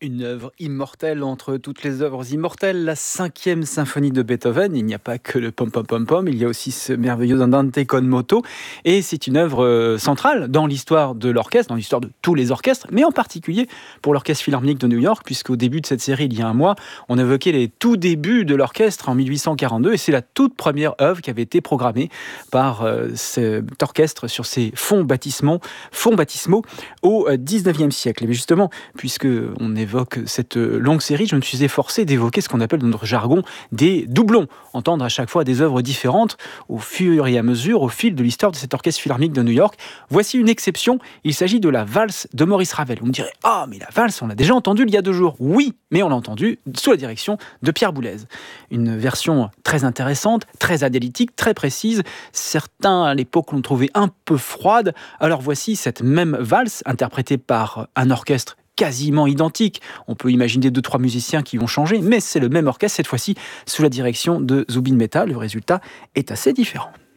Une œuvre immortelle entre toutes les œuvres immortelles, la cinquième symphonie de Beethoven. Il n'y a pas que le pom-pom-pom-pom, il y a aussi ce merveilleux Andante con moto. Et c'est une œuvre centrale dans l'histoire de l'orchestre, dans l'histoire de tous les orchestres, mais en particulier pour l'Orchestre Philharmonique de New York, puisqu'au début de cette série, il y a un mois, on évoquait les tout débuts de l'orchestre en 1842, et c'est la toute première œuvre qui avait été programmée par cet orchestre sur ses fonds baptismaux au 19e siècle. Et justement, puisque on évoque cette longue série, je me suis efforcé d'évoquer ce qu'on appelle dans notre jargon des doublons, entendre à chaque fois des œuvres différentes au fur et à mesure, au fil de l'histoire de cet orchestre philharmonique de New York. Voici une exception, il s'agit de la valse de Maurice Ravel. Vous me direz, mais la valse, on l'a déjà entendue il y a 2 jours. Oui, mais on l'a entendue sous la direction de Pierre Boulez. Une version très intéressante, très analytique, très précise. Certains, à l'époque, l'ont trouvée un peu froide. Alors voici cette même valse, interprétée par un orchestre quasiment identique. On peut imaginer 2-3 musiciens qui vont changer, mais c'est le même orchestre, cette fois-ci sous la direction de Zubin Mehta. Le résultat est assez différent.